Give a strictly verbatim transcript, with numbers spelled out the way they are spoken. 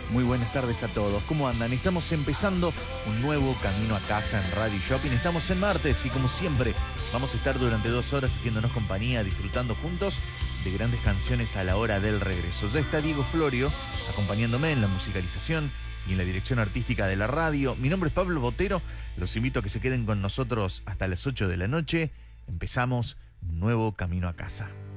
Muy buenas tardes a todos. ¿Cómo andan? Estamos empezando un nuevo camino a casa en Radio Shopping. Estamos en martes y como siempre vamos a estar durante dos horas haciéndonos compañía, disfrutando juntos de grandes canciones a la hora del regreso. Ya está Diego Florio acompañándome en la musicalización y en la dirección artística de la radio. Mi nombre es Pablo Botero. Los invito a que se queden con nosotros hasta las ocho de la noche. Empezamos un nuevo camino a casa.